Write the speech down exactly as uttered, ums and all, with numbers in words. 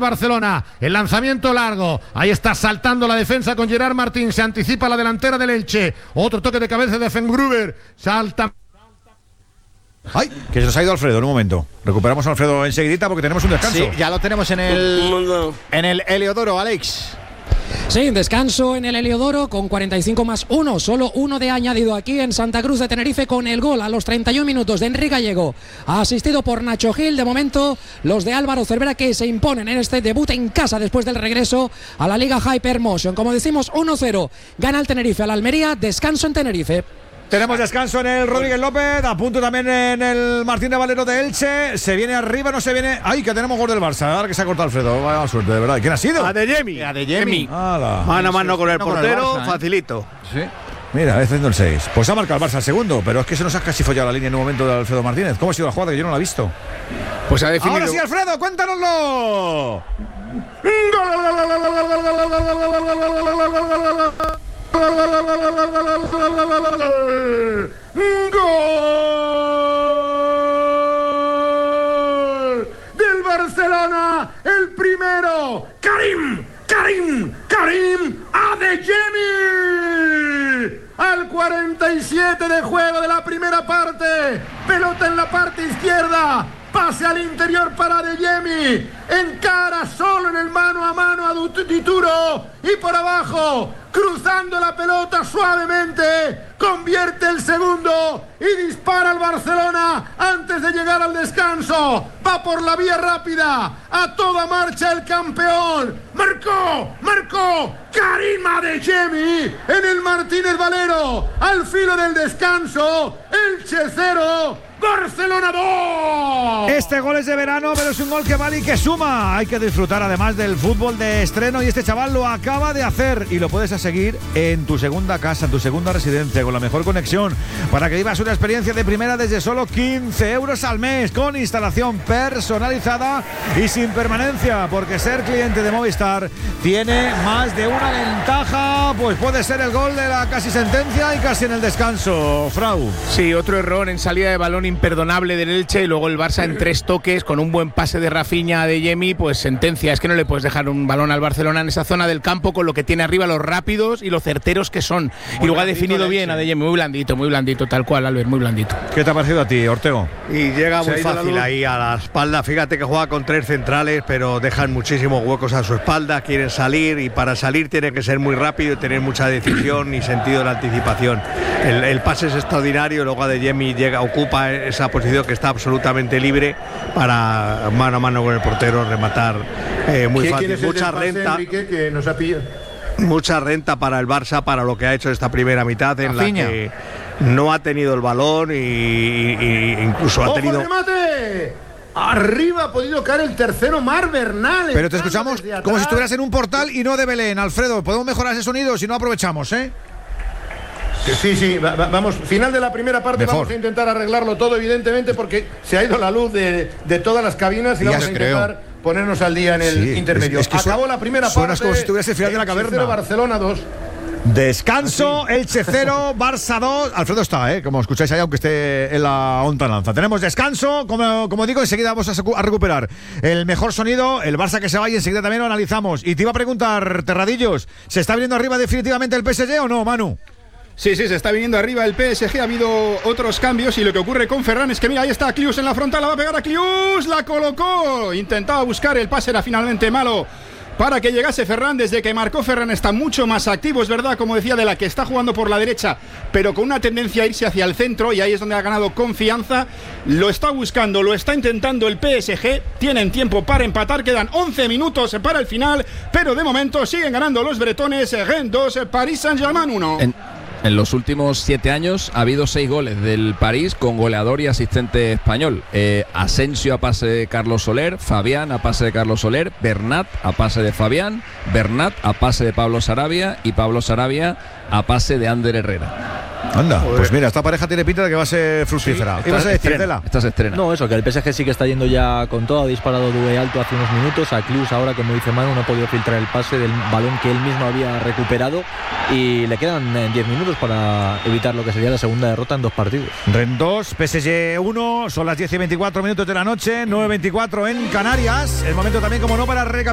Barcelona. El lanzamiento largo. Ahí está saltando la defensa con Gerard Martín. Se anticipa la delantera del Elche. Otro toque de cabeza de Fengruber. Salta. Ay, que se nos ha ido Alfredo en un momento. Recuperamos a Alfredo enseguidita porque tenemos un descanso. Sí, ya lo tenemos en el en el Heliodoro, Alex. Sí, descanso en el Heliodoro con cuarenta y cinco más uno, solo uno de añadido aquí en Santa Cruz de Tenerife con el gol a los treinta y un minutos de Enrique Gallego, asistido por Nacho Gil. De momento, los de Álvaro Cervera que se imponen en este debut en casa después del regreso a la Liga Hypermotion. Como decimos, uno cero, gana el Tenerife al Almería, descanso en Tenerife. Tenemos descanso en el Rodríguez López, a punto también en el Martín de Valero de Elche. Se viene arriba, no se viene. ¡Ay, que tenemos gol del Barça! Ahora que se ha cortado Alfredo. Vaya suerte, de verdad. ¿Quién ha sido? Adeyemi. Adeyemi. Mano a mano con el portero, Barça, ¿eh? Facilito. Sí. Mira, está haciendo el seis. Pues ha marcado el Barça el segundo, pero es que se nos ha casi follado la línea en un momento de Alfredo Martínez. ¿Cómo ha sido la jugada? Que yo no la he visto. Pues ha definido. Ahora sí, Alfredo, cuéntanoslo. ¡Gol del Barcelona! El primero, Karim, Karim, Karim Adeyemi. Al cuarenta y siete de juego de la primera parte, pelota en la parte izquierda, pase al interior para Adeyemi, encara solo en el mano a mano a Dituro y por abajo, cruzando la pelota suavemente, convierte el segundo y dispara al Barcelona antes de llegar al descanso. Va por la vía rápida, a toda marcha el campeón. Marcó, marcó Karim Adeyemi en el Martínez Valero. Al filo del descanso, Elche cero, Barcelona dos. Este gol es de verano, pero es un gol que vale y que suma. Hay que disfrutar además del fútbol de estreno y este chaval lo acaba de hacer y lo puedes seguir en tu segunda casa, en tu segunda residencia, con la mejor conexión, para que vivas una experiencia de primera desde solo quince euros al mes, con instalación personalizada y sin permanencia, porque ser cliente de Movistar tiene más de una ventaja. Pues puede ser el gol de la casi sentencia y casi en el descanso, Frau. Sí, otro error en salida de balón imperdonable del Elche y luego el Barça en tres toques con un buen pase de Rafinha a Adeyemi, pues sentencia. Es que no le puedes dejar un balón al Barcelona en esa zona del campo con lo que tiene arriba, los rápidos y los certeros que son. Muy y luego ha definido bien a Adeyemi, muy blandito, muy blandito, tal cual, Albert, muy blandito. ¿Qué te ha parecido a ti, Ortego? Y llega muy ¿Se ha fácil ahí a la espalda. Fíjate que juega con tres centrales, pero dejan muchísimos huecos a su espalda, quieren salir y para salir tiene que ser muy rápido y tener mucha decisión y sentido de la anticipación. El, el pase es extraordinario, luego Adeyemi llega, ocupa esa posición que está absolutamente libre para mano a mano con el portero rematar eh, muy fácil. Mucha renta. Enrique, que nos ha pillado. Mucha renta para el Barça, para lo que ha hecho esta primera mitad, en Rafinha, la que no ha tenido el balón y, y, y incluso ha ¡Ojo, tenido. remate! Arriba ha podido caer el tercero, Mar Bernal. Pero te escuchamos como si estuvieras en un portal y no de Belén, Alfredo. Podemos mejorar ese sonido si no aprovechamos, ¿eh? Sí, sí, va, va, vamos, final de la primera parte. Mejor. Vamos a intentar arreglarlo todo, evidentemente, porque se ha ido la luz de, de todas las cabinas y Ya vamos a intentar creo. ponernos al día en el Sí, intermedio. es- es que Acabó suena- la primera suenas parte. como si estuvieras en final de la Elche caverna. cero, Barcelona dos. Descanso, Elche cero, Barça dos. Alfredo está, ¿eh? Como escucháis ahí, aunque esté en la ontananza. Tenemos descanso, como, como digo, enseguida vamos a, secu- a recuperar el mejor sonido, el Barça que se va y enseguida también lo analizamos. Y te iba a preguntar, Terradillos, ¿se está viniendo arriba definitivamente el P S G o no, Manu? Sí, sí, se está viniendo arriba el P S G, ha habido otros cambios y lo que ocurre con Ferran es que mira, ahí está Klius en la frontal, la va a pegar a Klius, la colocó, intentaba buscar, el pase era finalmente malo para que llegase Ferran. Desde que marcó Ferran está mucho más activo, es verdad, como decía, de la que está jugando por la derecha, pero con una tendencia a irse hacia el centro y ahí es donde ha ganado confianza, lo está buscando, lo está intentando el P S G, tienen tiempo para empatar, quedan once minutos para el final, pero de momento siguen ganando los bretones, Rennes dos, Paris Saint-Germain uno. En... En los últimos siete años ha habido seis goles del París con goleador y asistente español. Eh, Asensio a pase de Carlos Soler, Fabián a pase de Carlos Soler, Bernat a pase de Fabián, Bernat a pase de Pablo Sarabia y Pablo Sarabia a pase de Ander Herrera. Anda, pues mira, esta pareja tiene pinta de que va a ser fructífera. Sí, ¿Ibas a decir, Cela? Esta se estrena. No, eso, que el P S G sí que está yendo ya con todo. Ha disparado de alto hace unos minutos. A Klius ahora, como dice Manu, no ha podido filtrar el pase del balón que él mismo había recuperado. Y le quedan diez minutos para evitar lo que sería la segunda derrota en dos partidos. Rennes dos, P S G uno. Son las diez y veinticuatro minutos de la noche, nueve y veinticuatro en Canarias. El momento también, como no, para recapitular